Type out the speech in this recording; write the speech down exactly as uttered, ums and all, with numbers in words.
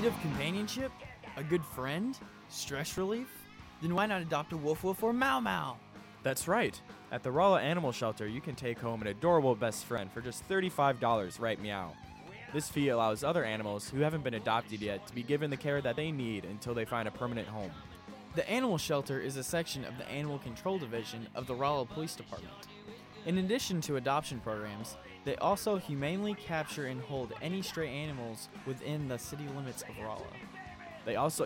of companionship? A good friend? Stress relief? Then why not adopt a Woof Woof or Mau Mau? That's right. At the Rolla Animal Shelter, you can take home an adorable best friend for just thirty-five dollars, right meow. This fee allows other animals who haven't been adopted yet to be given the care that they need until they find a permanent home. The Animal Shelter is a section of the Animal Control Division of the Rolla Police Department. In addition to adoption programs, they also humanely capture and hold any stray animals within the city limits of Rolla. They also